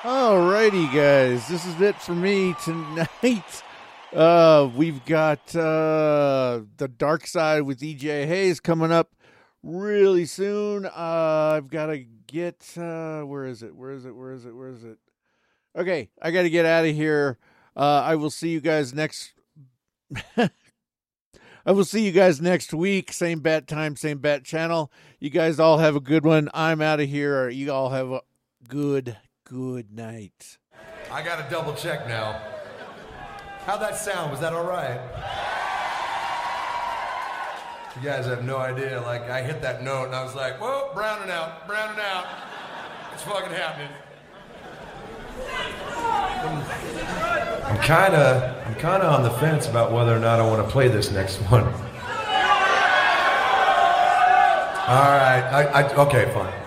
Alrighty, guys, this is it for me tonight. We've got the Dark Side with EJ Hayes coming up really soon. I've got to get where is it? Okay, I got to get out of here. I will see you guys next. I will see you guys next week. Same bat time, same bat channel. You guys all have a good one. I'm out of here. You all have a good night. I got to double check now. How'd that sound? Was that all right? You guys have no idea. Like, I hit that note and I was like, whoa, browning out. It's fucking happening. I'm kind of on the fence about whether or not I want to play this next one. All right. Okay, fine.